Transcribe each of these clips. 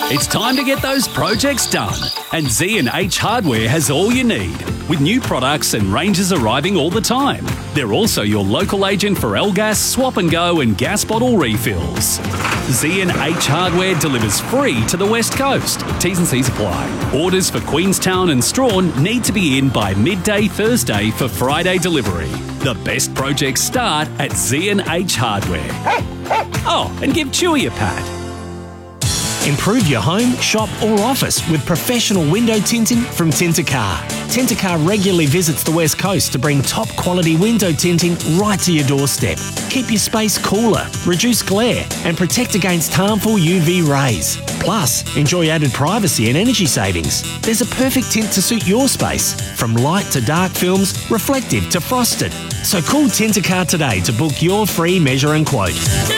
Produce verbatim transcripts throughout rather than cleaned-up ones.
It's time to get those projects done. And Z and H Hardware has all you need, with new products and ranges arriving all the time. They're also your local agent for L-Gas, Swap and Go and gas bottle refills. Z and H Hardware delivers free to the West Coast. T's and C's apply. Orders for Queenstown and Strawn need to be in by midday Thursday for Friday delivery. The best projects start at Z and H Hardware. Oh, and give Chewy a pat. Improve your home, shop or office with professional window tinting from Tintercar. Tintercar regularly visits the West Coast to bring top quality window tinting right to your doorstep. Keep your space cooler, reduce glare and protect against harmful U V rays. Plus, enjoy added privacy and energy savings. There's a perfect tint to suit your space, from light to dark films, reflective to frosted. So call Tintercar today to book your free measure and quote.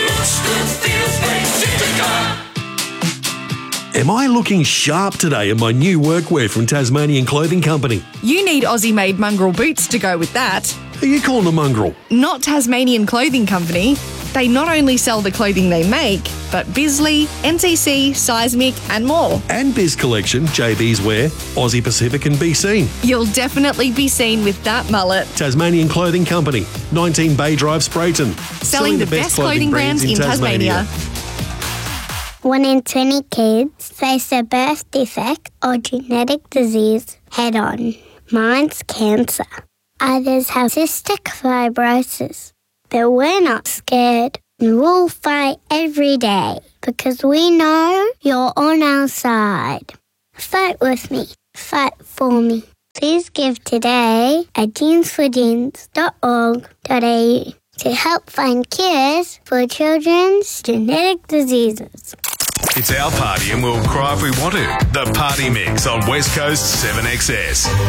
Am I looking sharp today in my new workwear from Tasmanian Clothing Company? You need Aussie-made mongrel boots to go with that. Who are you calling a mongrel? Not Tasmanian Clothing Company. They not only sell the clothing they make, but Bisley, N T C, Seismic and more. And Biz Collection, J B's Wear, Aussie Pacific and Be Seen. You'll definitely be seen with that mullet. Tasmanian Clothing Company, nineteen Bay Drive, Sprayton. Selling, Selling the, the best, best clothing brands in Tasmania. Tasmania. One in twenty kids face a birth defect or genetic disease head on. Mine's cancer. Others have cystic fibrosis. But we're not scared. We'll fight every day because we know you're on our side. Fight with me. Fight for me. Please give today at genes for genes dot org dot a u to help find cures for children's genetic diseases. It's our party and we'll cry if we want to. The Party Mix on West Coast seven X S.